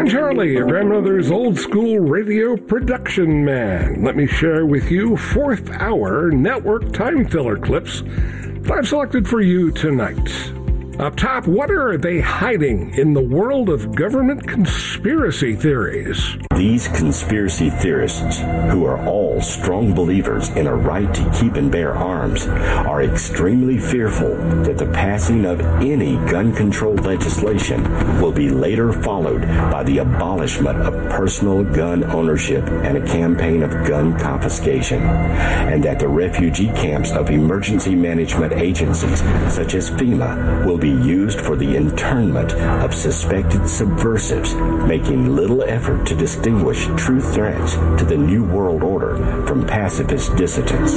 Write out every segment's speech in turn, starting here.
I'm Charlie, your grandmother's old school radio production man. Let me share with you fourth hour network time filler clips that I've selected for you tonight. Up top, what are they hiding in the world of government conspiracy theories? These conspiracy theorists, who are all strong believers in a right to keep and bear arms, are extremely fearful that the passing of any gun control legislation will be later followed by the abolishment of personal gun ownership and a campaign of gun confiscation, and that the refugee camps of emergency management agencies such as FEMA will be used for the internment of suspected subversives, making little effort to distinguish true threats to the New World Order from pacifist dissidents.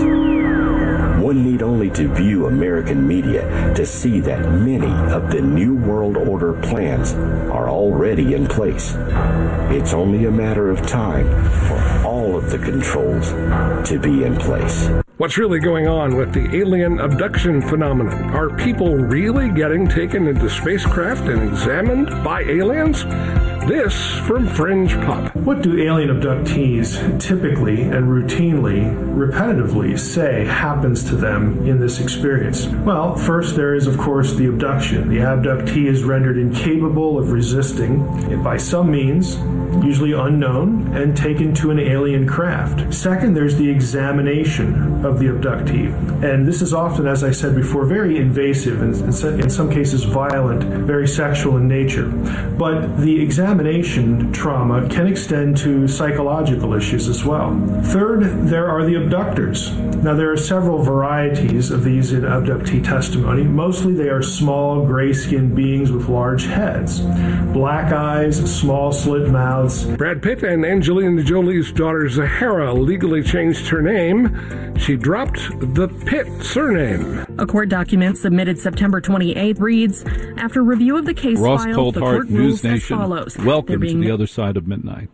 One need only to view American media to see that many of the New World Order plans are already in place. It's only a matter of time for all of the controls to be in place. What's really going on with the alien abduction phenomenon? Are people really getting taken into spacecraft and examined by aliens? This from Fringe Pop. What do alien abductees typically and routinely, repetitively say happens to them in this experience? Well, first there is, of course, the abduction. The abductee is rendered incapable of resisting by some means, usually unknown, and taken to an alien craft. Second, there's the examination of the abductee. And this is often, as I said before, very invasive and in some cases violent, very sexual in nature. But the examination trauma can extend to psychological issues as well. Third, there are the abductors. Now, there are several varieties of these in abductee testimony. Mostly they are small, gray-skinned beings with large heads, black eyes, small slit mouths. Brad Pitt and Angelina Jolie's daughter Zahara legally changed her name. She dropped the Pitt surname. A court document submitted September 28th reads, after review of the case Ross file, the court rules as follows. Welcome to the other side of midnight.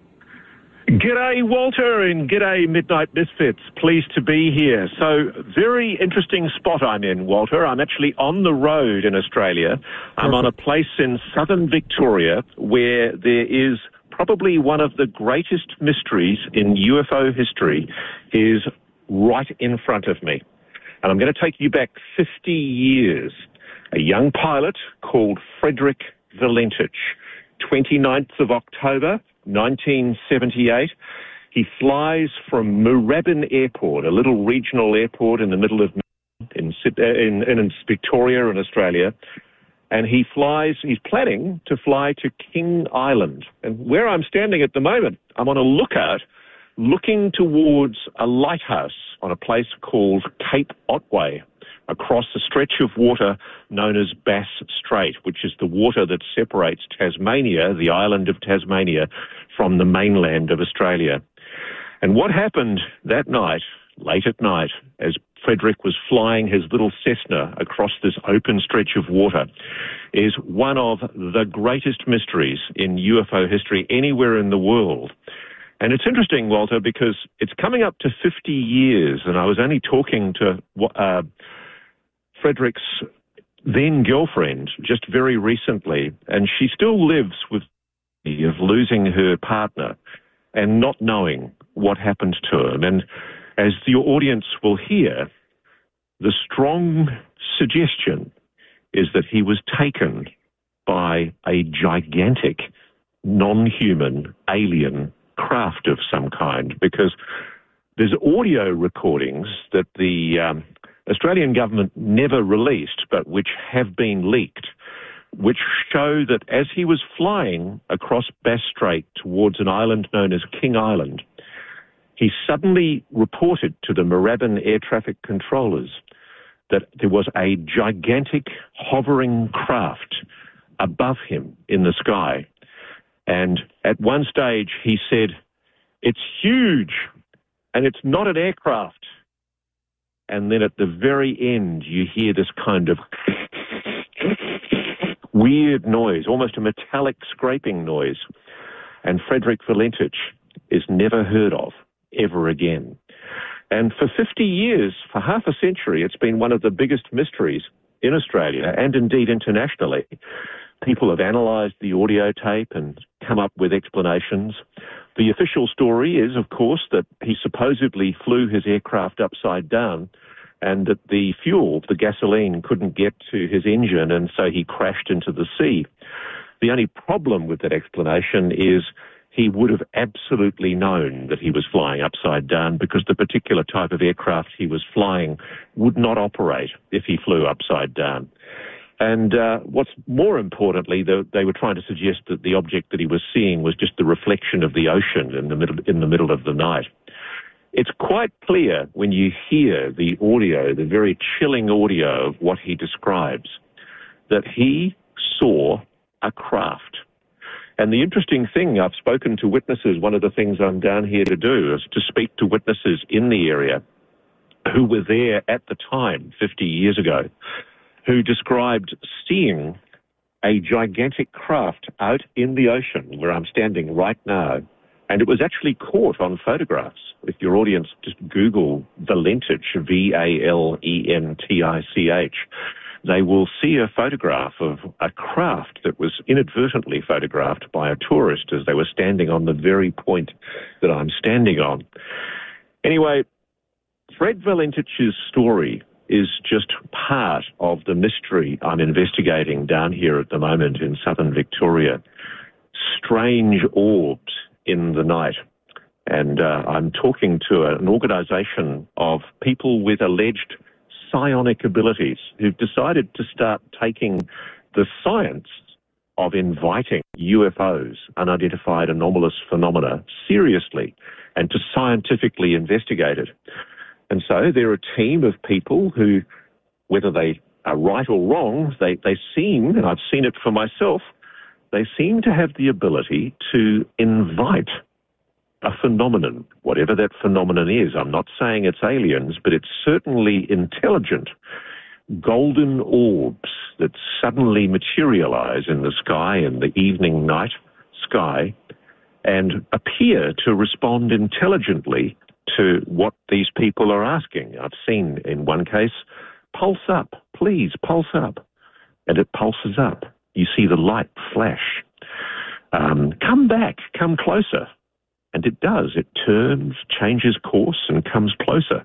G'day, Walter, and g'day, Midnight Misfits. Pleased to be here. So, very interesting spot I'm in, Walter. I'm actually on the road in Australia. I'm on a place in southern Victoria where there is probably one of the greatest mysteries in UFO history is right in front of me. And I'm going to take you back 50 years. A young pilot called Frederick Valentich, 29th of October, 1978. He flies from Moorabbin Airport, a little regional airport in the middle of in Victoria in Australia, and he's planning to fly to King Island. And where I'm standing at the moment, I'm on a lookout looking towards a lighthouse on a place called Cape Otway, across a stretch of water known as Bass Strait, which is the water that separates Tasmania, the island of Tasmania, from the mainland of Australia. And what happened that night, late at night, as Frederick was flying his little Cessna across this open stretch of water, is one of the greatest mysteries in UFO history anywhere in the world. And it's interesting, Walter, because it's coming up to 50 years, and I was only talking to Frederick's then-girlfriend just very recently, and she still lives with the of losing her partner and not knowing what happened to him. And as the audience will hear, the strong suggestion is that he was taken by a gigantic, non-human, alien craft of some kind, because there's audio recordings that the Australian government never released, but which have been leaked, which show that as he was flying across Bass Strait towards an island known as King Island, he suddenly reported to the Moorabbin air traffic controllers that there was a gigantic hovering craft above him in the sky. And at one stage he said, "It's huge and it's not an aircraft." And then at the very end, you hear this kind of weird noise, almost a metallic scraping noise. And Frederick Valentich is never heard of ever again. And for 50 years, for half a century, it's been one of the biggest mysteries in Australia and indeed internationally. People have analysed the audio tape and come up with explanations. The official story is, of course, that he supposedly flew his aircraft upside down and that the fuel, the gasoline, couldn't get to his engine, and so he crashed into the sea. The only problem with that explanation is he would have absolutely known that he was flying upside down because the particular type of aircraft he was flying would not operate if he flew upside down. And what's more importantly, they were trying to suggest that the object that he was seeing was just the reflection of the ocean in the middle of the night. It's quite clear when you hear the audio, the very chilling audio of what he describes, that he saw a craft. And the interesting thing, I've spoken to witnesses. One of the things I'm down here to do is to speak to witnesses in the area who were there at the time, 50 years ago, who described seeing a gigantic craft out in the ocean where I'm standing right now. And it was actually caught on photographs. If your audience just Google Valentich, Valentich, they will see a photograph of a craft that was inadvertently photographed by a tourist as they were standing on the very point that I'm standing on. Anyway, Fred Valentich's story is just part of the mystery I'm investigating down here at the moment in southern Victoria. Strange orbs in the night. And I'm talking to an organisation of people with alleged psionic abilities who've decided to start taking the science of inviting UFOs, unidentified anomalous phenomena, seriously and to scientifically investigate it. And so they're a team of people who, whether they are right or wrong, they seem, and I've seen it for myself, they seem to have the ability to invite a phenomenon, whatever that phenomenon is. I'm not saying it's aliens, but it's certainly intelligent. Golden orbs that suddenly materialize in the sky, in the evening night sky, and appear to respond intelligently to what these people are asking. I've seen in one case, pulse up, please, pulse up. And it pulses up. You see the light flash. Come back, come closer. And it does. It turns, changes course, and comes closer.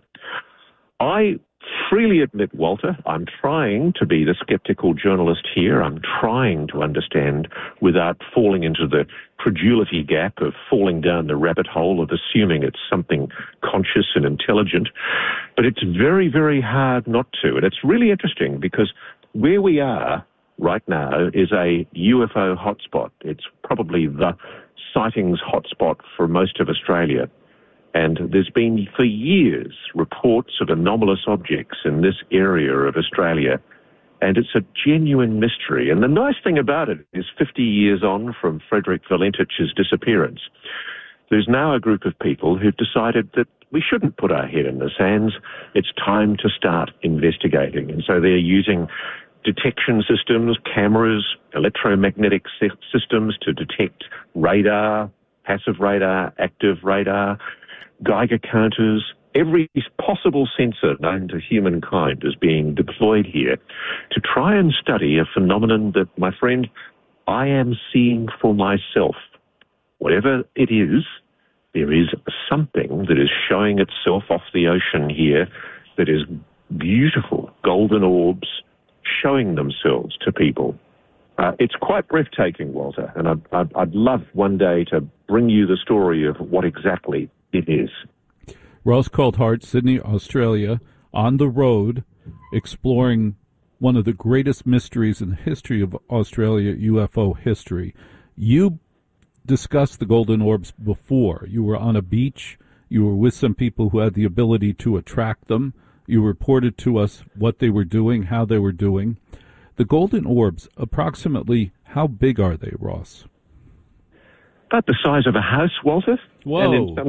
I freely admit, Walter, I'm trying to be the skeptical journalist here. I'm trying to understand without falling into the credulity gap of falling down the rabbit hole of assuming it's something conscious and intelligent. But it's very, very hard not to. And it's really interesting because where we are right now is a UFO hotspot. It's probably the sightings hotspot for most of Australia. And there's been for years reports of anomalous objects in this area of Australia. And it's a genuine mystery. And the nice thing about it is 50 years on from Frederick Valentich's disappearance, there's now a group of people who've decided that we shouldn't put our head in the sands. It's time to start investigating. And so they're using detection systems, cameras, electromagnetic systems to detect radar, passive radar, active radar, Geiger counters. Every possible sensor known to humankind is being deployed here to try and study a phenomenon that, my friend, I am seeing for myself. Whatever it is, there is something that is showing itself off the ocean here that is beautiful, golden orbs showing themselves to people. It's quite breathtaking, Walter, and I'd love one day to bring you the story of what exactly it is. Ross Coulthart, Sydney, Australia, on the road, exploring one of the greatest mysteries in the history of Australia UFO history. You discussed the golden orbs before. You were on a beach. You were with some people who had the ability to attract them. You reported to us what they were doing, how they were doing. The golden orbs, approximately how big are they, Ross? About the size of a house, Walter. Whoa. And in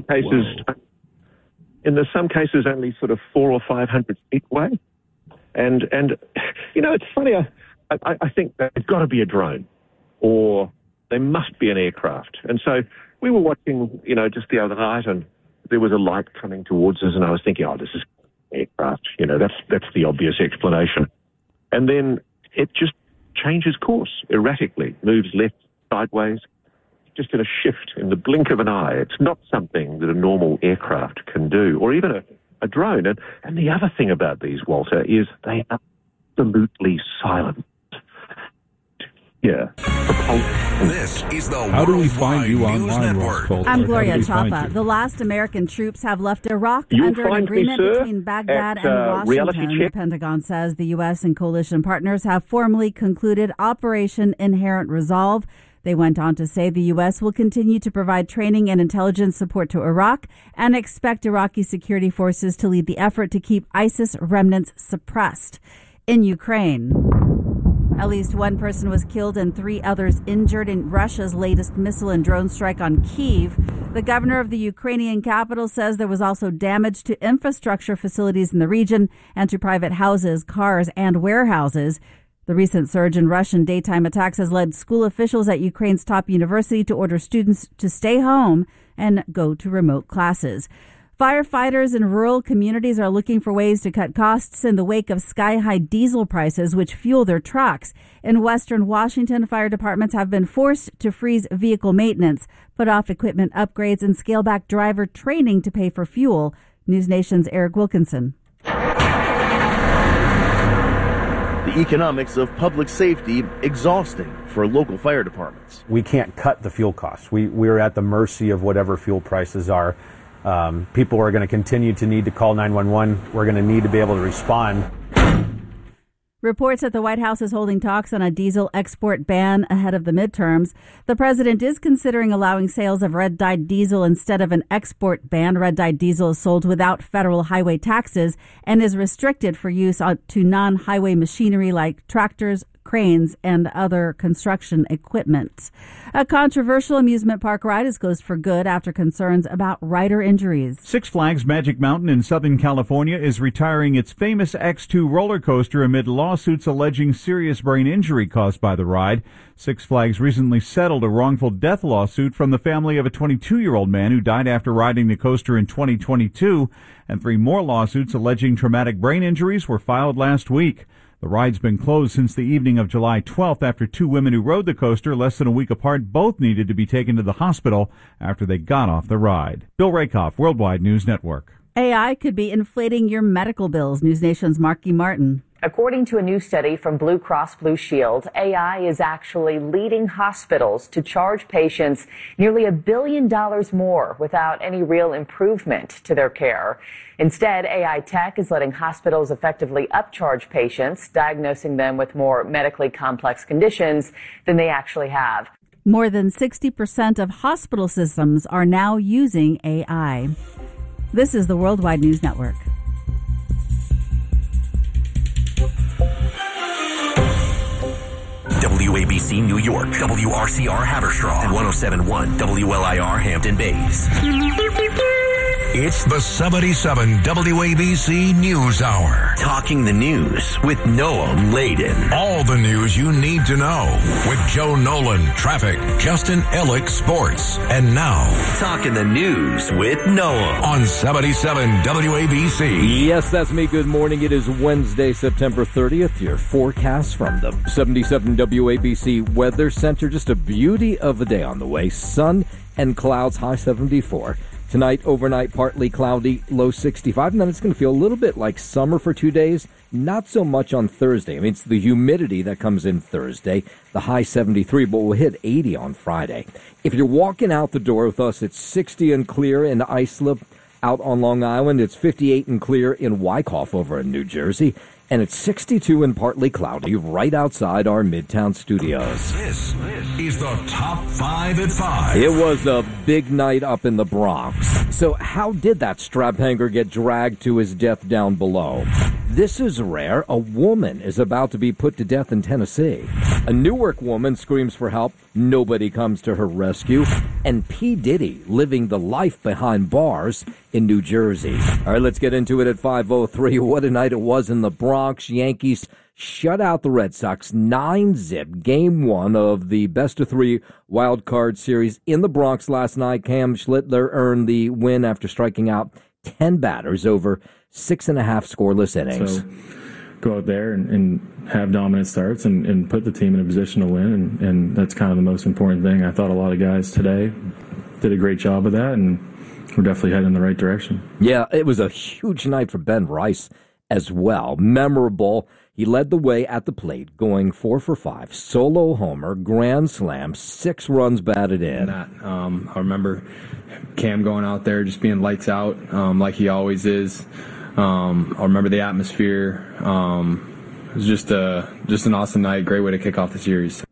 some cases, only sort of 400 or 500 feet away. And you know, it's funny. I think there's got to be a drone, or there must be an aircraft. And so we were watching, you know, just the other night, and there was a light coming towards us, and I was thinking, oh, this is aircraft. You know, that's the obvious explanation. And then it just changes course erratically, moves left, sideways, just in a shift, in the blink of an eye. It's not something that a normal aircraft can do, or even a drone. And the other thing about these, Walter, is they are absolutely silent. Yeah. This is the How do we find you Worldwide News online, Network. Ross Coulthart? I'm Gloria How do we find Chapa. you? The last American troops have left Iraq You'll under an find me, agreement sir, between Baghdad at, and Reality Washington. Check. The Pentagon says the U.S. and coalition partners have formally concluded Operation Inherent Resolve. They went on to say the U.S. will continue to provide training and intelligence support to Iraq and expect Iraqi security forces to lead the effort to keep ISIS remnants suppressed. In Ukraine, at least one person was killed and 3 others injured in Russia's latest missile and drone strike on Kyiv. The governor of the Ukrainian capital says there was also damage to infrastructure facilities in the region and to private houses, cars, and warehouses. The recent surge in Russian daytime attacks has led school officials at Ukraine's top university to order students to stay home and go to remote classes. Firefighters in rural communities are looking for ways to cut costs in the wake of sky-high diesel prices, which fuel their trucks. In western Washington, fire departments have been forced to freeze vehicle maintenance, put off equipment upgrades, and scale back driver training to pay for fuel. News Nation's Eric Wilkinson. The economics of public safety exhausting for local fire departments. We can't cut the fuel costs. We're at the mercy of whatever fuel prices are. People are going to continue to need to call 911. We're going to need to be able to respond. Reports that the White House is holding talks on a diesel export ban ahead of the midterms. The president is considering allowing sales of red-dyed diesel instead of an export ban. Red-dyed diesel is sold without federal highway taxes and is restricted for use to non-highway machinery like tractors, cranes, and other construction equipment. A controversial amusement park ride is closed for good after concerns about rider injuries. Six Flags Magic Mountain in Southern California is retiring its famous X2 roller coaster amid lawsuits alleging serious brain injury caused by the ride. Six Flags recently settled a wrongful death lawsuit from the family of a 22-year-old man who died after riding the coaster in 2022, and 3 more lawsuits alleging traumatic brain injuries were filed last week. The ride's been closed since the evening of July 12th after 2 women who rode the coaster less than a week apart both needed to be taken to the hospital after they got off the ride. Bill Rakoff, Worldwide News Network. AI could be inflating your medical bills. News Nation's Marky Martin. According to a new study from Blue Cross Blue Shield, AI is actually leading hospitals to charge patients nearly $1 billion more without any real improvement to their care. Instead, AI tech is letting hospitals effectively upcharge patients, diagnosing them with more medically complex conditions than they actually have. More than 60% of hospital systems are now using AI. This is the Worldwide News Network. WABC New York, WRCR Haverstraw, and 107.1 WLIR Hampton Bays. It's the 77 WABC News Hour. Talking the news with Noam Laden. All the news you need to know with Joe Nolan, traffic, Justin Ellick, sports. And now, Talking the News with Noam on 77 WABC. Yes, that's me. Good morning. It is Wednesday, September 30th. Your forecast from the 77 WABC Weather Center. Just a beauty of a day on the way. Sun and clouds, high 74. Tonight, overnight, partly cloudy, low 65, and then it's going to feel a little bit like summer for 2 days. Not so much on Thursday. I mean, it's the humidity that comes in Thursday, the high 73, but we'll hit 80 on Friday. If you're walking out the door with us, it's 60 and clear in Islip out on Long Island. It's 58 and clear in Wyckoff over in New Jersey. And it's 62 and partly cloudy right outside our Midtown studios. This is the Top 5 at 5. It was a big night up in the Bronx. So how did that strap hanger get dragged to his death down below? This is rare. A woman is about to be put to death in Tennessee. A Newark woman screams for help. Nobody comes to her rescue. And P. Diddy living the life behind bars in New Jersey. All right, let's get into it at 5:03. What a night it was in the Bronx. Yankees shut out the Red Sox 9-zip. Game 1 of the best-of-3 wild card series in the Bronx last night. Cam Schlittler earned the win after striking out 10 batters over 6.5 scoreless innings. So go out there and have dominant starts and put the team in a position to win, and that's kind of the most important thing. I thought a lot of guys today did a great job of that, and we're definitely heading in the right direction. Yeah, it was a huge night for Ben Rice as well. Memorable. He led the way at the plate, going 4 for 5, solo homer, grand slam, 6 runs batted in. I remember Cam going out there just being lights out, like he always is. I remember the atmosphere. It was just an awesome night. Great way to kick off the series.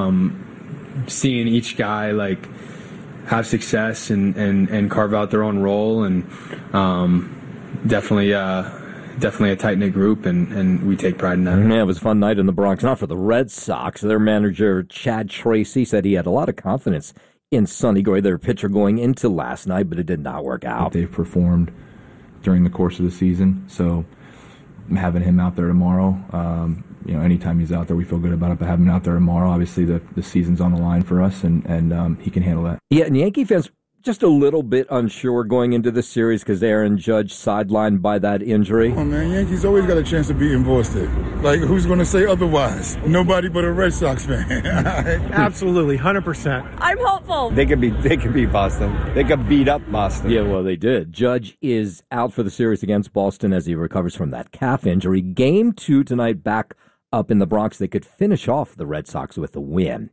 Seeing each guy like have success and carve out their own role, and definitely a tight-knit group, and we take pride in that. Yeah, it was a fun night in the Bronx. Not for the Red Sox. Their manager, Chad Tracy, said he had a lot of confidence in Sonny Gray, their pitcher, going into last night, but it did not work out. They've performed during the course of the season, so having him out there tomorrow, anytime he's out there, we feel good about it, but having him out there tomorrow, obviously the season's on the line for us, and he can handle that. Yeah, and Yankee fans just a little bit unsure going into the series because Aaron Judge sidelined by that injury. Oh, man, Yankees always got a chance of beating Boston. Like, who's going to say otherwise? Nobody but a Red Sox fan. Absolutely, 100%. I'm hopeful. They could beat Boston. They could beat up Boston. Yeah, well, they did. Judge is out for the series against Boston as he recovers from that calf injury. Game 2 tonight back up in the Bronx. They could finish off the Red Sox with a win.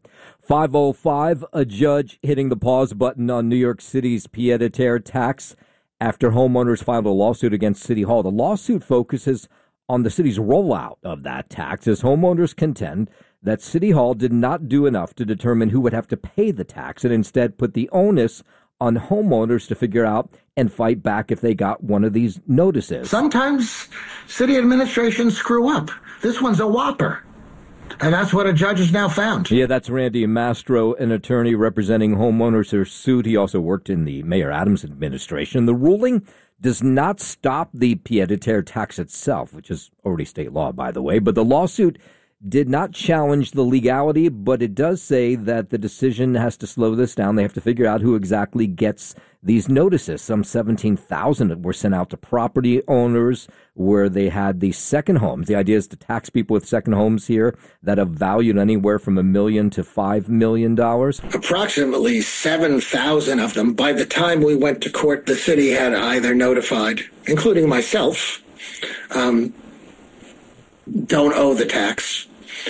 5:05, a judge hitting the pause button on New York City's pied-à-terre tax after homeowners filed a lawsuit against City Hall. The lawsuit focuses on the city's rollout of that tax as homeowners contend that City Hall did not do enough to determine who would have to pay the tax and instead put the onus on homeowners to figure out and fight back if they got one of these notices. Sometimes city administrations screw up. This one's a whopper. And that's what a judge has now found. Yeah, that's Randy Mastro, an attorney representing homeowners who are sued. He also worked in the Mayor Adams administration. The ruling does not stop the pied-à-terre tax itself, which is already state law, by the way, but the lawsuit did not challenge the legality, but it does say that the decision has to slow this down. They have to figure out who exactly gets these notices. Some 17,000 were sent out to property owners where they had these second homes. The idea is to tax people with second homes here that are valued anywhere from $1 million to $5 million. Approximately 7,000 of them. By the time we went to court, the city had either notified, including myself, don't owe the tax,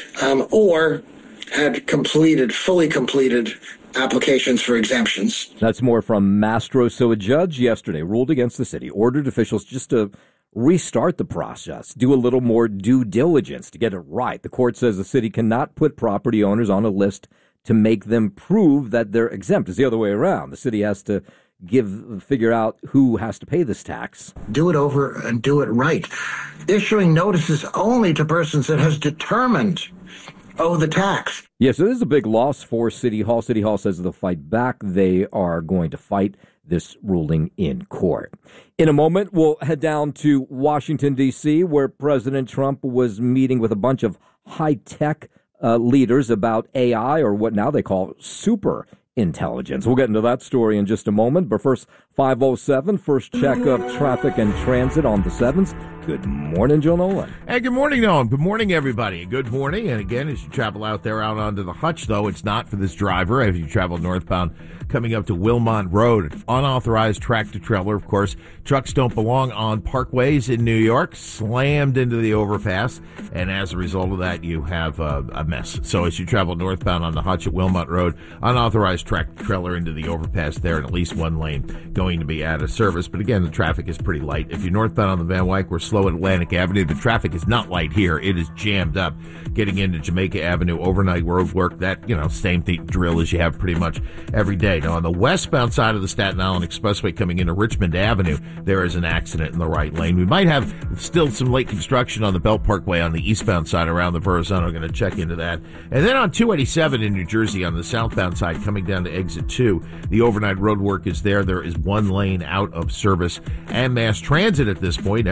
or had fully completed applications for exemptions. That's more from Mastro. So a judge yesterday ruled against the city, ordered officials just to restart the process, do a little more due diligence to get it right. The court says the city cannot put property owners on a list to make them prove that they're exempt. It's the other way around. The city has to figure out who has to pay this tax. Do it over and do it right. Issuing notices only to persons that has determined owe the tax. Yeah, so this is a big loss for City Hall. City Hall says they'll fight back. They are going to fight this ruling in court. In a moment, we'll head down to Washington, D.C., where President Trump was meeting with a bunch of high-tech leaders about AI, or what now they call super intelligence. We'll get into that story in just a moment, but first, 5:07, first check of traffic and transit on the 7s. Good morning, Joe Nolan. Hey, good morning, Nolan. Good morning, everybody. Good morning. And again, as you travel out there out onto the Hutch, though, it's not for this driver. As you travel northbound, coming up to Wilmont Road, unauthorized tractor-trailer, of course. Trucks don't belong on parkways in New York, slammed into the overpass, and as a result of that, you have a mess. So as you travel northbound on the Hutch at Wilmont Road, unauthorized tractor-trailer into the overpass there, and at least one lane going to be out of service. But again, the traffic is pretty light. If you're northbound on the Van Wyck, we're slow at Atlantic Avenue. The traffic is not light here. It is jammed up. Getting into Jamaica Avenue, overnight road work, that, same drill as you have pretty much every day. Now, on the westbound side of the Staten Island Expressway coming into Richmond Avenue, there is an accident in the right lane. We might have still some late construction on the Belt Parkway on the eastbound side around the Verrazano. We're going to check into that. And then on 287 in New Jersey on the southbound side coming down to exit 2, the overnight road work is there. There is one lane out of service. And mass transit at this point, everybody,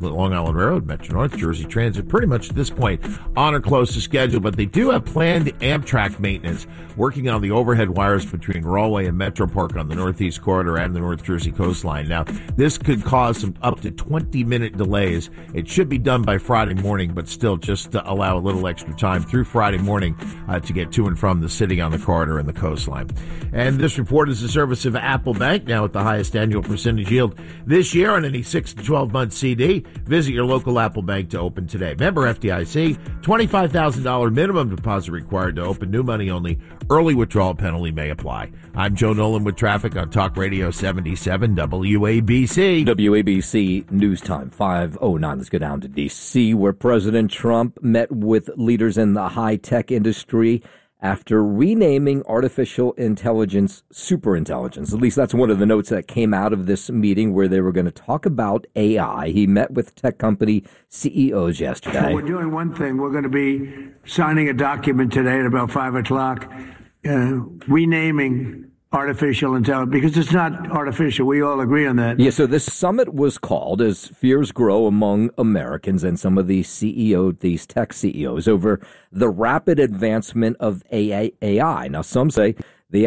the Long Island Railroad, Metro North, Jersey Transit, pretty much at this point on or close to schedule. But they do have planned Amtrak maintenance working on the overhead wires between Rahway and Metro Park on the Northeast Corridor and the North Jersey coastline. Now, this could cause some up to 20-minute delays. It should be done by Friday morning, but still just to allow a little extra time through Friday morning to get to and from the city on the corridor and the coastline. And this report is the service of Apple Bank, now at the highest annual percentage yield this year on any 6 to 12-month CD. Visit your local Apple Bank to open today. Member FDIC, $25,000 minimum deposit required to open. New money only. Early withdrawal penalty may apply. I'm Joe Nolan with traffic on Talk Radio 77 WABC. WABC News Time 5:09. Let's go down to D.C., where President Trump met with leaders in the high-tech industry after renaming artificial intelligence superintelligence. At least that's one of the notes that came out of this meeting, where they were going to talk about AI. He met with tech company CEOs yesterday. So we're doing one thing. We're going to be signing a document today at about 5 o'clock, renaming artificial intelligence, because it's not artificial. We all agree on that. Yeah, so this summit was called as fears grow among Americans and some of these tech CEOs, over the rapid advancement of AI. Now, some say the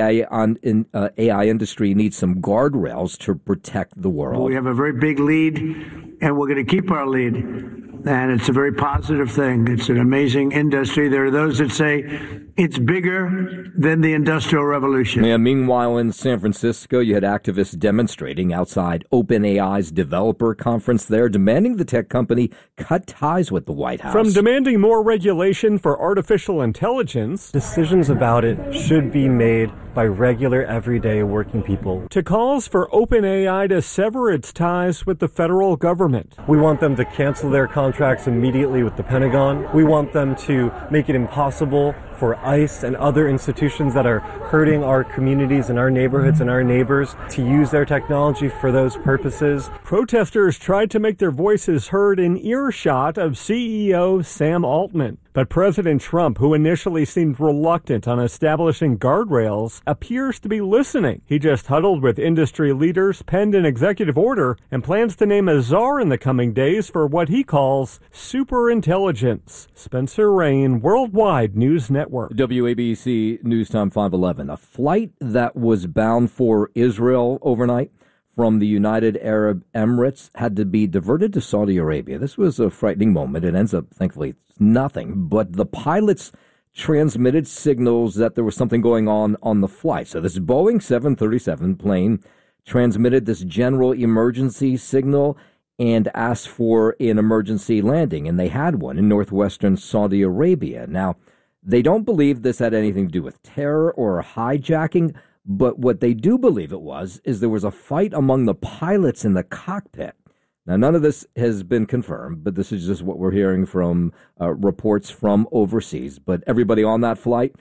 AI industry needs some guardrails to protect the world. We have a very big lead, and we're going to keep our lead. And it's a very positive thing. It's an amazing industry. There are those that say it's bigger than the Industrial Revolution. Yeah, meanwhile, in San Francisco, you had activists demonstrating outside OpenAI's developer conference there, demanding the tech company cut ties with the White House. From demanding more regulation for artificial intelligence, decisions about it should be made by regular, everyday working people, to calls for OpenAI to sever its ties with the federal government. We want them to cancel their contracts immediately with the Pentagon. We want them to make it impossible for ICE and other institutions that are hurting our communities and our neighborhoods and our neighbors to use their technology for those purposes. Protesters tried to make their voices heard in earshot of CEO Sam Altman. But President Trump, who initially seemed reluctant on establishing guardrails, appears to be listening. He just huddled with industry leaders, penned an executive order, and plans to name a czar in the coming days for what he calls superintelligence. Spencer Rain, Worldwide News Network. WABC News Time 5:11. A flight that was bound for Israel overnight from the United Arab Emirates had to be diverted to Saudi Arabia. This was a frightening moment. It ends up, thankfully, nothing. But the pilots transmitted signals that there was something going on the flight. So this Boeing 737 plane transmitted this general emergency signal and asked for an emergency landing. And they had one in northwestern Saudi Arabia. Now, they don't believe this had anything to do with terror or hijacking, but what they do believe it was is there was a fight among the pilots in the cockpit. Now, none of this has been confirmed, but this is just what we're hearing from reports from overseas. But everybody on that flight,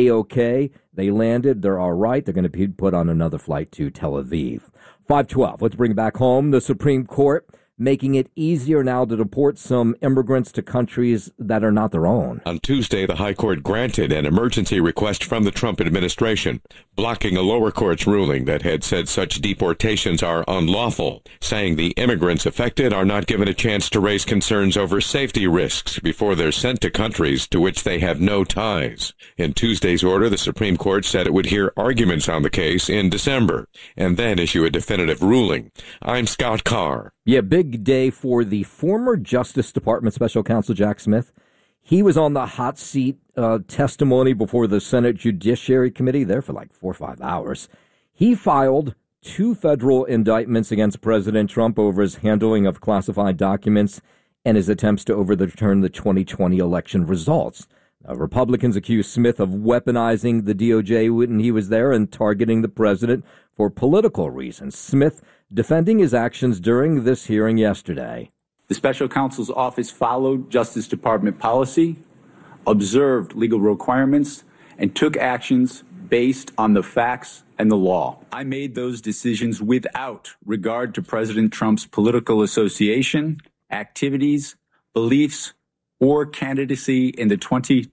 A-OK. They landed. They're all right. They're going to be put on another flight to Tel Aviv. 5:12. Let's bring back home the Supreme Court, making it easier now to deport some immigrants to countries that are not their own. On Tuesday, the High Court granted an emergency request from the Trump administration, blocking a lower court's ruling that had said such deportations are unlawful, saying the immigrants affected are not given a chance to raise concerns over safety risks before they're sent to countries to which they have no ties. In Tuesday's order, the Supreme Court said it would hear arguments on the case in December and then issue a definitive ruling. I'm Scott Carr. Yeah, big day for the former Justice Department Special Counsel Jack Smith. He was on the hot seat testimony before the Senate Judiciary Committee there for like 4 or 5 hours. He filed 2 federal indictments against President Trump over his handling of classified documents and his attempts to overturn the 2020 election results. Republicans accused Smith of weaponizing the DOJ when he was there and targeting the president for political reasons. Smith defending his actions during this hearing yesterday. The special counsel's office followed Justice Department policy, observed legal requirements, and took actions based on the facts and the law. I made those decisions without regard to President Trump's political association, activities, beliefs, or candidacy in the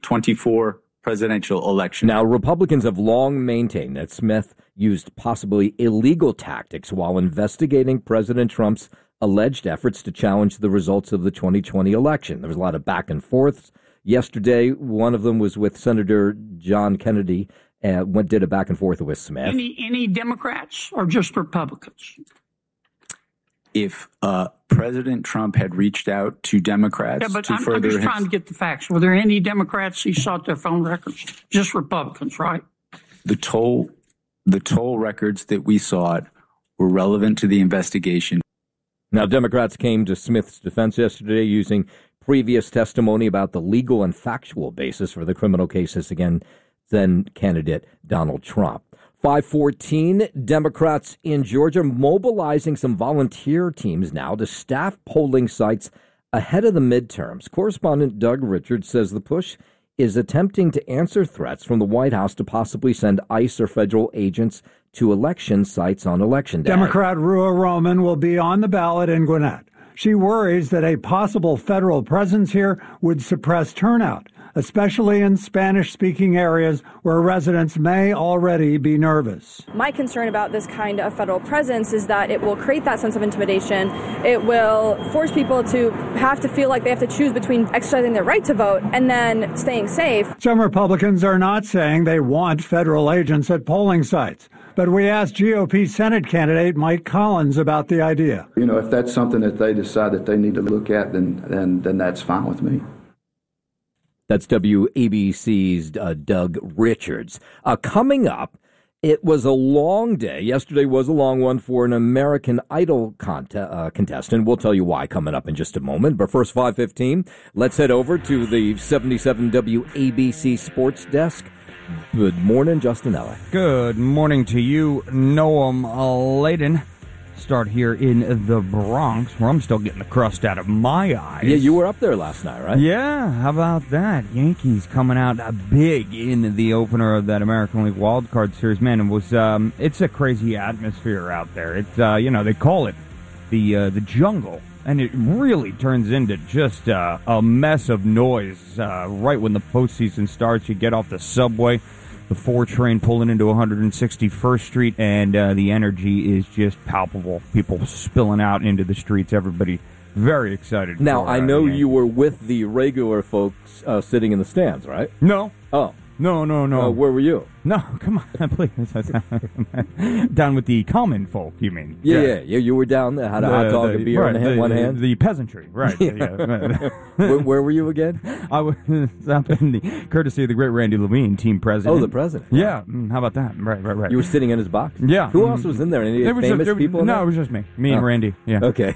2024 presidential election. Now, Republicans have long maintained that Smith used possibly illegal tactics while investigating President Trump's alleged efforts to challenge the results of the 2020 election. There was a lot of back and forths. Yesterday, one of them was with Senator John Kennedy, did a back and forth with Smith. Any Democrats or just Republicans? If President Trump had reached out to Democrats I'm further just his... trying to get the facts. Were there any Democrats who sought their phone records? Just Republicans, right? The toll records that we sought were relevant to the investigation. Now, Democrats came to Smith's defense yesterday using previous testimony about the legal and factual basis for the criminal cases against then candidate Donald Trump. 5:14, Democrats in Georgia mobilizing some volunteer teams now to staff polling sites ahead of the midterms. Correspondent Doug Richards says the push is attempting to answer threats from the White House to possibly send ICE or federal agents to election sites on Election Day. Democrat Rua Roman will be on the ballot in Gwinnett. She worries that a possible federal presence here would suppress turnout, especially in Spanish-speaking areas where residents may already be nervous. My concern about this kind of federal presence is that it will create that sense of intimidation. It will force people to have to feel like they have to choose between exercising their right to vote and then staying safe. Some Republicans are not saying they want federal agents at polling sites. But we asked GOP Senate candidate Mike Collins about the idea. You know, if that's something that they decide that they need to look at, then that's fine with me. That's WABC's Doug Richards. Coming up, it was a long day. Yesterday was a long one for an American Idol contestant. We'll tell you why coming up in just a moment. But first, 5:15, let's head over to the 77 WABC Sports Desk. Good morning, Justin Ellick. Good morning to you, Noam Layden. Start here in the Bronx, where I'm still getting the crust out of my eyes. Yeah, you were up there last night, right? Yeah, how about that? Yankees coming out big in the opener of that American League Wild Card Series. Man, it was it's a crazy atmosphere out there. It's they call it the jungle. And it really turns into just a mess of noise right when the postseason starts. You get off the subway, the 4 train pulling into 161st Street, and the energy is just palpable. People spilling out into the streets. Everybody very excited. Now, I know you were with the regular folks sitting in the stands, right? No. Oh. No. Where were you? No, come on, please. Down with the common folk, you mean? Yeah. You were down there, had a hot dog, a beer right, in one hand. The peasantry, right. Yeah. Where were you again? I was up in the courtesy of the great Randy Levine, team president. Oh, the president. Yeah, how about that? Right. You were sitting in his box? Yeah. Who else was in there? Any famous people in there? No, it was just me. Me and Randy, yeah. Okay.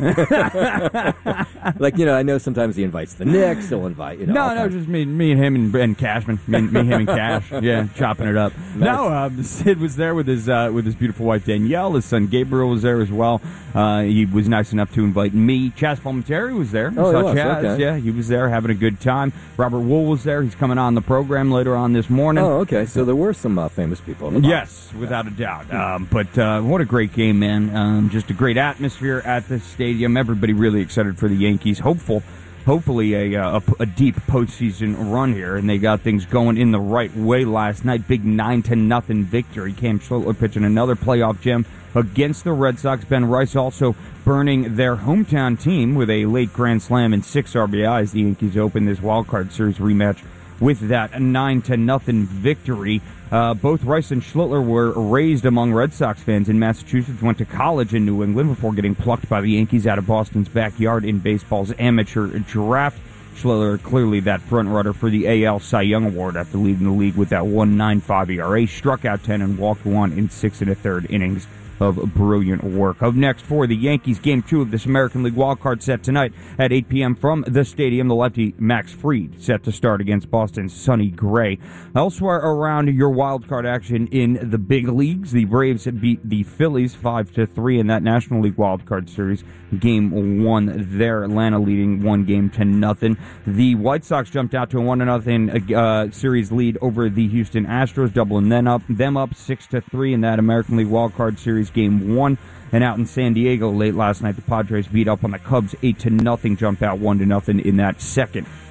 I know sometimes he invites the Knicks, he'll invite, No, just me and him and Cashman. Me, him, and Cash. Yeah, chopping it up. Nice. No, Sid was there with his beautiful wife Danielle. His son Gabriel was there as well. He was nice enough to invite me. Chaz Palminteri was there. Oh, he was, Chaz. okay. Yeah, he was there having a good time. Robert Wool was there. He's coming on the program later on this morning. Oh, okay. So there were some famous people in the box. Yes, without a doubt. But what a great game, man. Just a great atmosphere at the stadium. Everybody really excited for the Yankees. Hopefully a deep postseason run here, and they got things going in the right way last night. Big 9-0 victory. Cam Schlittler pitching another playoff gem against the Red Sox. Ben Rice also burning their hometown team with a late grand slam and 6 RBIs. The Yankees open this wild card series rematch with that 9-0 victory. Both Rice and Schlittler were raised among Red Sox fans in Massachusetts, went to college in New England before getting plucked by the Yankees out of Boston's backyard in baseball's amateur draft. Schlittler clearly that front runner for the AL Cy Young Award after leading the league with that 1.95 ERA, struck out 10 and walked 1 in 6 1/3 innings of brilliant work. Up next for the Yankees, Game 2 of this American League wildcard set tonight at 8 p.m. from the stadium. The lefty Max Fried set to start against Boston's Sonny Gray. Elsewhere around your wildcard action in the big leagues, the Braves beat the Phillies 5-3 in that National League wildcard series. Game 1 there, Atlanta leading 1-0. The White Sox jumped out to a 1-0 series lead over the Houston Astros, doubling them up 6-3 in that American League wildcard series. Game 1. And out in San Diego late last night, the Padres beat up on the Cubs 8-0, jumped out 1-0 in that second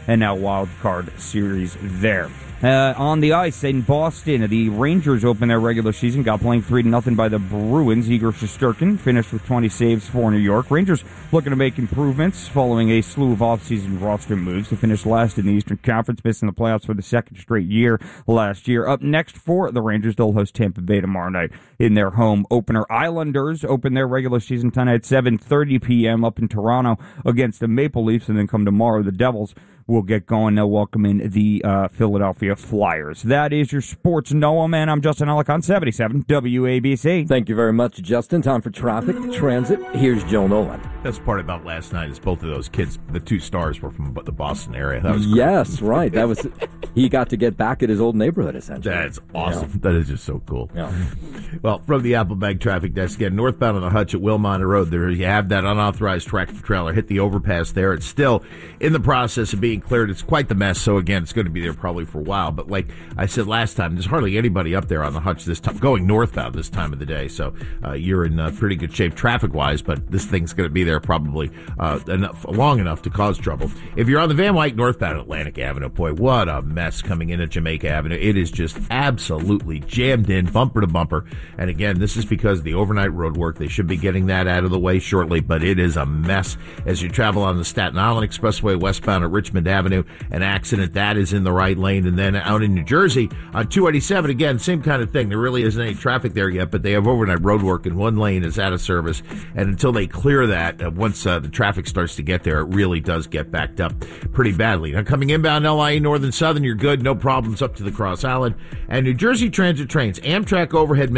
and now Wild Card Series there. On the ice in Boston, the Rangers opened their regular season, got playing 3-0 by the Bruins. Igor Shesterkin finished with 20 saves for New York. Rangers looking to make improvements following a slew of offseason roster moves to finish last in the Eastern Conference, missing the playoffs for the second straight year last year. Up next for the Rangers, they'll host Tampa Bay tomorrow night in their home opener. Islanders open their regular season tonight at 7:30 p.m. up in Toronto against the Maple Leafs, and then come tomorrow, the Devils will get going. They'll welcome in the Philadelphia Flyers. That is your sports Noah, man. I'm Justin Ellick on 77 WABC. Thank you very much, Justin. Time for traffic, transit. Here's Joe Nolan. Best part about last night is both of those kids, the two stars, were from the Boston area. That was great. Yes, right. That was he got to get back at his old neighborhood, essentially. That's awesome. Yeah. That is just so cool. Yeah. Well, from the Applebank traffic desk again, northbound on the Hutch at Wilmont Road, there you have that unauthorized tractor trailer hit the overpass there. It's still in the process of being cleared. It's quite the mess, so again, it's going to be there probably for a while. But like I said last time, there's hardly anybody up there on the Hutch this time, going northbound this time of the day. So you're in pretty good shape traffic-wise, but this thing's going to be there probably long enough to cause trouble. If you're on the Van Wyck northbound Atlantic Avenue, boy, what a mess coming in at Jamaica Avenue. It is just absolutely jammed in, bumper to bumper. And again, this is because of the overnight road work. They should be getting that out of the way shortly, but it is a mess as you travel on the Staten Island Expressway westbound at Richmond Avenue. An accident that is in the right lane, and then out in New Jersey on 287, again, same kind of thing. There really isn't any traffic there yet, but they have overnight road work, and one lane is out of service. And until they clear that, once the traffic starts to get there, it really does get backed up pretty badly. Now, coming inbound LIE Northern Southern, you're good, no problems up to the Cross Island. And New Jersey Transit trains, Amtrak overhead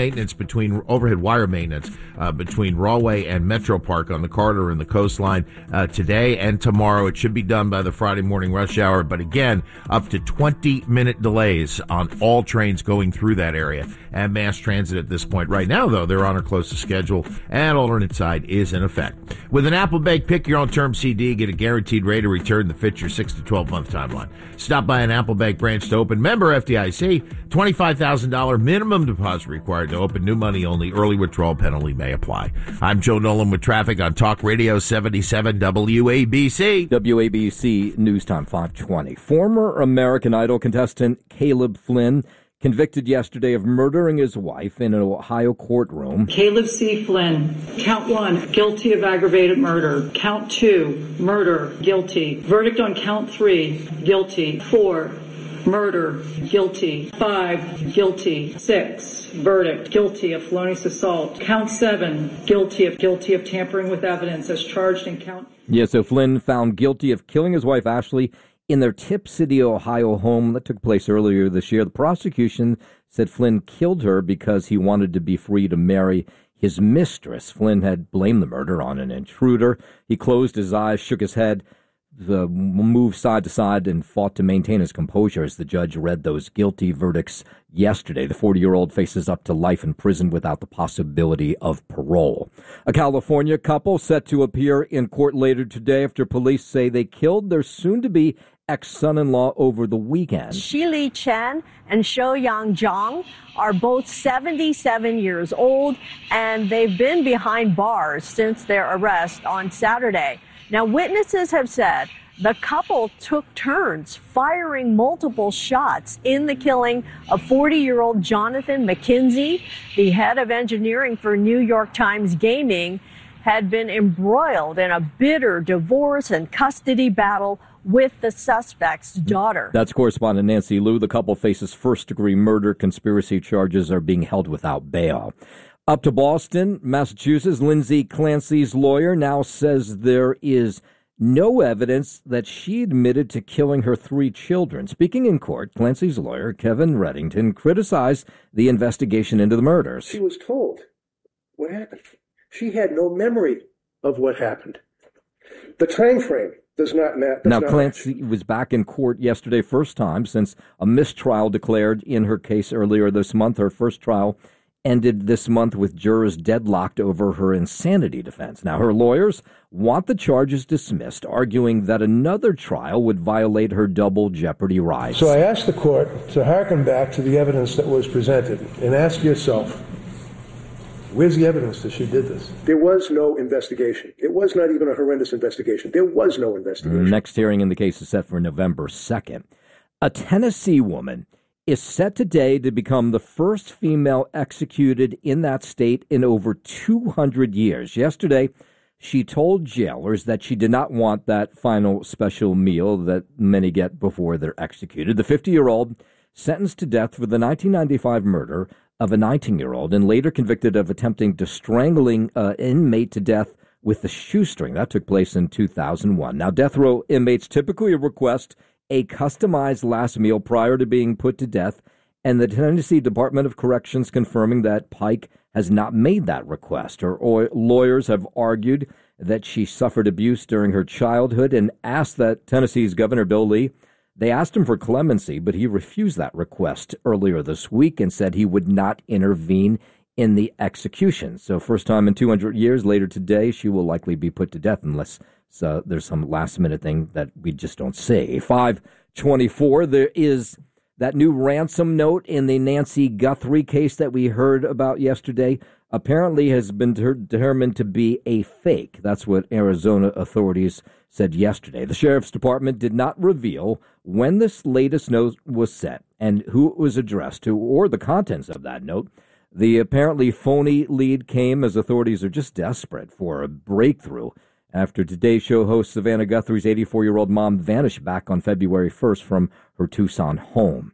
wire maintenance between Rahway and Metro Park on the corridor and the coastline today and tomorrow. It should be done by the Friday morning rush hour, but again, up to 20-minute delays on all trains going through that area. And Mass Transit at this point right now, though, they're on or close to schedule, and alternate side is in effect. With an Applebank pick your own term CD, get a guaranteed rate of return that fits your 6 to 12-month timeline. Stop by an Applebank branch to open. Member FDIC, $25,000 minimum deposit required to open. New money only. Early withdrawal penalty may apply. I'm Joe Nolan with traffic on Talk Radio 77 WABC. WABC News Time 520. Former American Idol contestant Caleb Flynn convicted yesterday of murdering his wife in an Ohio courtroom. Caleb C. Flynn, count 1, guilty of aggravated murder. Count 2, murder, guilty. Verdict on count 3, guilty. 4, murder, guilty. 5, guilty. 6, verdict, guilty of felonious assault. Count 7, guilty of tampering with evidence as charged in count. Yeah, so Flynn found guilty of killing his wife Ashley in their Tip City, Ohio home that took place earlier this year. The prosecution said Flynn killed her because he wanted to be free to marry his mistress. Flynn had blamed the murder on an intruder. He closed his eyes, shook his head, moved side to side, and fought to maintain his composure as the judge read those guilty verdicts yesterday. The 40-year-old faces up to life in prison without the possibility of parole. A California couple set to appear in court later today after police say they killed their soon-to-be ex-son-in-law over the weekend. Shili Chen and Shouyang Zhang are both 77 years old, and they've been behind bars since their arrest on Saturday. Now, witnesses have said the couple took turns firing multiple shots in the killing of 40-year-old Jonathan McKenzie, the head of engineering for New York Times Gaming, had been embroiled in a bitter divorce and custody battle with the suspect's daughter. That's correspondent Nancy Liu. The couple faces first-degree murder. Conspiracy charges are being held without bail. Up to Boston, Massachusetts, Lindsay Clancy's lawyer now says there is no evidence that she admitted to killing her 3 children. Speaking in court, Clancy's lawyer, Kevin Reddington, criticized the investigation into the murders. She was told what happened. She had no memory of what happened. The time frame does not matter. Now, Clancy was back in court yesterday, first time since a mistrial declared in her case earlier this month. Her first trial ended this month with jurors deadlocked over her insanity defense. Now, her lawyers want the charges dismissed, arguing that another trial would violate her double jeopardy rights. So I ask the court to hearken back to the evidence that was presented and ask yourself, Where's the evidence that she did this? There was no investigation. It was not even a horrendous investigation. There was no investigation. The next hearing in the case is set for November 2nd. A Tennessee woman is set today to become the first female executed in that state in over 200 years. Yesterday, she told jailers that she did not want that final special meal that many get before they're executed. The 50-year-old sentenced to death for the 1995 murder of a 19-year-old and later convicted of attempting to strangling an inmate to death with a shoestring. That took place in 2001. Now, death row inmates typically request a customized last meal prior to being put to death, and the Tennessee Department of Corrections confirming that Pike has not made that request. Her lawyers have argued that she suffered abuse during her childhood and asked that Tennessee's Governor Bill Lee, they asked him for clemency, but he refused that request earlier this week and said he would not intervene in the execution. So first time in 200 years, later today, she will likely be put to death unless there's some last-minute thing that we just don't see. 524, there is that new ransom note in the Nancy Guthrie case that we heard about yesterday apparently has been determined to be a fake. That's what Arizona authorities said yesterday. The sheriff's department did not reveal when this latest note was sent and who it was addressed to or the contents of that note. The apparently phony lead came as authorities are just desperate for a breakthrough after Today Show host Savannah Guthrie's 84-year-old mom vanished back on February 1st from her Tucson home.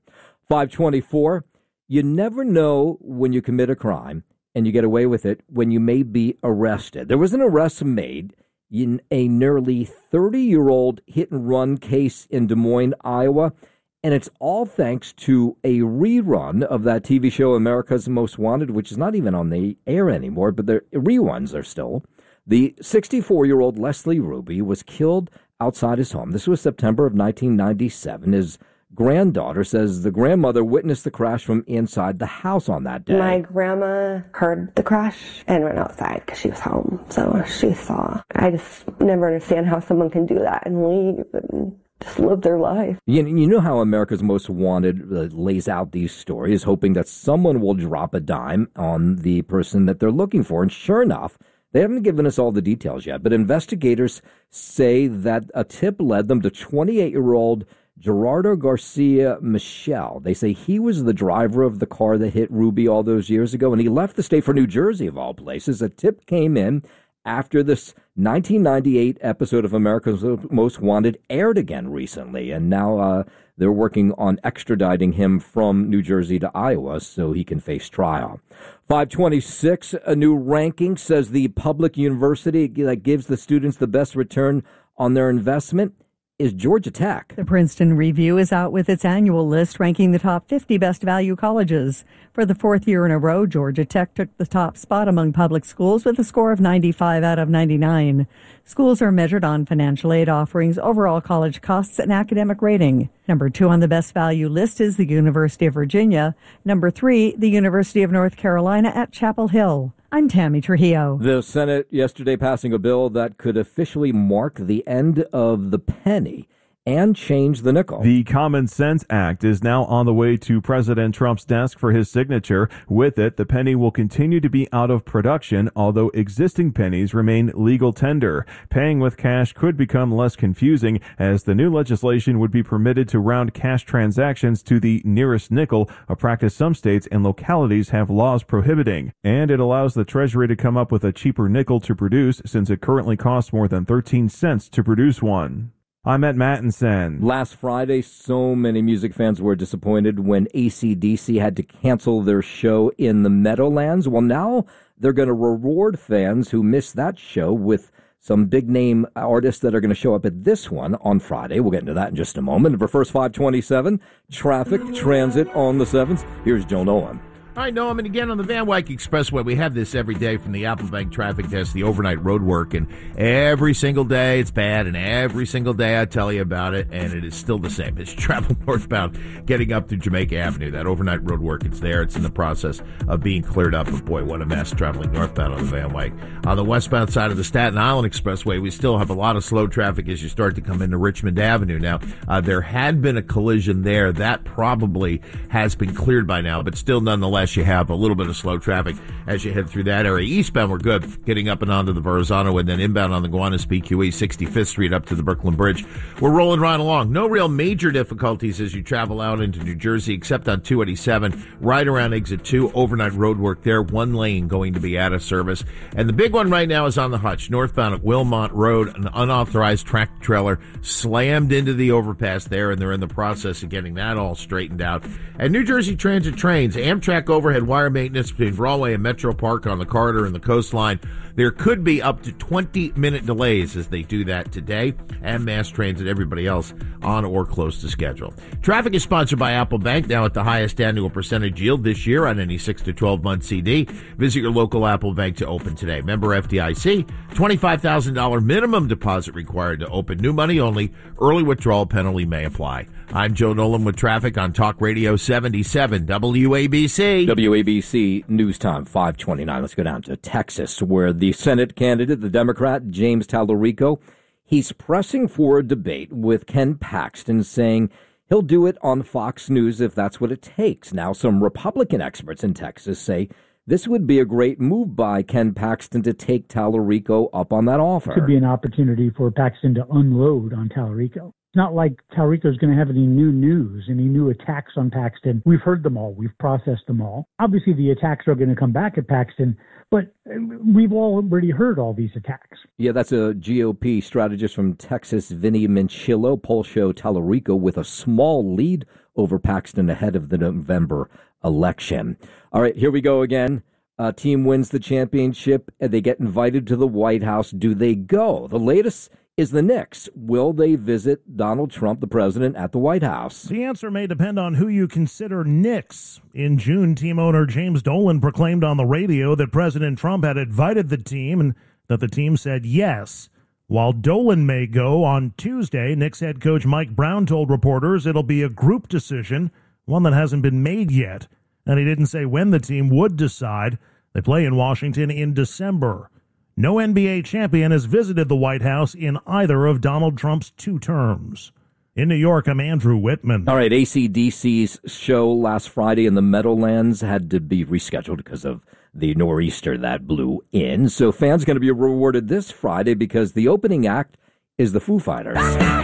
524, you never know when you commit a crime and you get away with it when you may be arrested. There was an arrest made in a nearly 30-year-old hit-and-run case in Des Moines, Iowa, and it's all thanks to a rerun of that TV show America's Most Wanted, which is not even on the air anymore, but the reruns are still. The 64-year-old Leslie Ruby was killed outside his home. This was September of 1997. His granddaughter says the grandmother witnessed the crash from inside the house on that day. My grandma heard the crash and went outside because she was home, so she saw. I just never understand how someone can do that and leave and just live their life. You know how America's Most Wanted lays out these stories, hoping that someone will drop a dime on the person that they're looking for, and sure enough, they haven't given us all the details yet, but investigators say that a tip led them to 28-year-old Gerardo Garcia Michel. They say he was the driver of the car that hit Ruby all those years ago, and he left the state for New Jersey, of all places. A tip came in after this 1998 episode of America's Most Wanted aired again recently, and now they're working on extraditing him from New Jersey to Iowa so he can face trial. 526, a new ranking says the public university that gives the students the best return on their investment is Georgia Tech. The Princeton Review is out with its annual list ranking the top 50 best value colleges. For the fourth year in a row, Georgia Tech took the top spot among public schools with a score of 95 out of 99. Schools are measured on financial aid offerings, overall college costs, and academic rating. Number 2 on the best value list is the University of Virginia. Number 3, the University of North Carolina at Chapel Hill. I'm Tammy Trujillo. The Senate yesterday passing a bill that could officially mark the end of the penny and change the nickel. The Common Sense Act is now on the way to President Trump's desk for his signature. With it, the penny will continue to be out of production, although existing pennies remain legal tender. Paying with cash could become less confusing, as the new legislation would be permitted to round cash transactions to the nearest nickel, a practice some states and localities have laws prohibiting. And it allows the Treasury to come up with a cheaper nickel to produce, since it currently costs more than 13 cents to produce one. I'm Ed Mattinson. Last Friday, so many music fans were disappointed when AC/DC had to cancel their show in the Meadowlands. Well, now they're going to reward fans who missed that show with some big-name artists that are going to show up at this one on Friday. We'll get into that in just a moment. But first, 527, traffic, transit on the 7th. Here's Joe Nolan. All right, Noam, and again on the Van Wyck Expressway, we have this every day from the Applebank traffic test, the overnight road work, and every single day it's bad, and every single day I tell you about it, and it is still the same. It's travel northbound, getting up to Jamaica Avenue. That overnight road work, it's there. It's in the process of being cleared up, but boy, what a mess traveling northbound on the Van Wyck. On the westbound side of the Staten Island Expressway, we still have a lot of slow traffic as you start to come into Richmond Avenue. Now, there had been a collision there. That probably has been cleared by now, but still nonetheless, nevertheless, you have a little bit of slow traffic as you head through that area. Eastbound, we're good, getting up and onto the Verrazano, and then inbound on the Gowanus PQE, 65th Street up to the Brooklyn Bridge. We're rolling right along. No real major difficulties as you travel out into New Jersey, except on 287, right around exit 2, overnight road work there, one lane going to be out of service. And the big one right now is on the Hutch, northbound at Wilmont Road, an unauthorized tractor trailer slammed into the overpass there, and they're in the process of getting that all straightened out. And New Jersey Transit trains, Amtrak overhead wire maintenance between Broadway and Metro Park on the corridor and the coastline. There could be up to 20-minute delays as they do that today, and Mass Transit, everybody else on or close to schedule. Traffic is sponsored by Apple Bank, now at the highest annual percentage yield this year on any 6 to 12-month CD. Visit your local Apple Bank to open today. Member FDIC, $25,000 minimum deposit required to open. New money only. Early withdrawal penalty may apply. I'm Joe Nolan with traffic on Talk Radio 77 WABC. WABC News Time 5:29. Let's go down to Texas, where the Senate candidate, the Democrat James Tallarico, he's pressing for a debate with Ken Paxton, saying he'll do it on Fox News if that's what it takes. Now, some Republican experts in Texas say this would be a great move by Ken Paxton to take Tallarico up on that offer. Could be an opportunity for Paxton to unload on Tallarico. It's not like Tallarico's going to have any new news, any new attacks on Paxton. We've heard them all. We've processed them all. Obviously, the attacks are going to come back at Paxton, but we've already heard all these attacks. Yeah, that's a GOP strategist from Texas, Vinny Minchillo. Polls show Tallarico with a small lead over Paxton ahead of the November election. All right, here we go again. Team wins the championship, and they get invited to the White House. Do they go? The latest is the Knicks. Will they visit Donald Trump, the president, at the White House? The answer may depend on who you consider Knicks. In June, team owner James Dolan proclaimed on the radio that President Trump had invited the team and that the team said yes. While Dolan may go on Tuesday, Knicks head coach Mike Brown told reporters it'll be a group decision, one that hasn't been made yet. And he didn't say when the team would decide. They play in Washington in December. No NBA champion has visited the White House in either of Donald Trump's 2 terms. In New York, I'm Andrew Whitman. All right, AC/DC's show last Friday in the Meadowlands had to be rescheduled because of the nor'easter that blew in. So fans going to be rewarded this Friday because the opening act is the Foo Fighters.